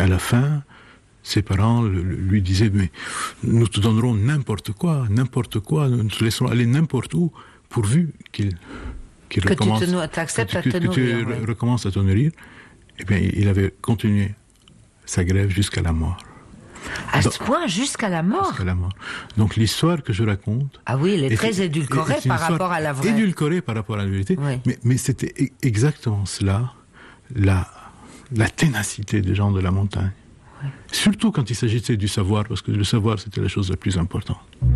à la fin, ses parents lui disaient, mais nous te donnerons n'importe quoi, nous te laisserons aller n'importe où, pourvu qu'il recommence, recommences à te nourrir. Eh bien, il avait continué sa grève jusqu'à la mort. À ce point, jusqu'à la mort. Jusqu'à la mort. Donc l'histoire que je raconte... Ah oui, elle est très édulcorée par rapport à la vraie. Édulcorée par rapport à la vérité, oui. mais c'était exactement cela, la ténacité des gens de la montagne. Oui. Surtout quand il s'agissait du savoir, parce que le savoir, c'était la chose la plus importante.